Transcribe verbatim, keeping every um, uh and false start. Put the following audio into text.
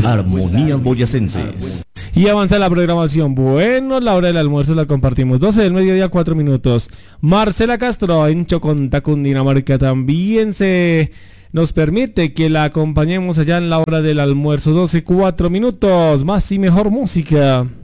Armonías Boyacenses. Y avanza la programación. Bueno, la hora del almuerzo la compartimos. doce del mediodía, cuatro minutos. Marcela Castro en Choconta, Cundinamarca, también se nos permite que la acompañemos allá en la hora del almuerzo. doce, cuatro minutos. Más y mejor música.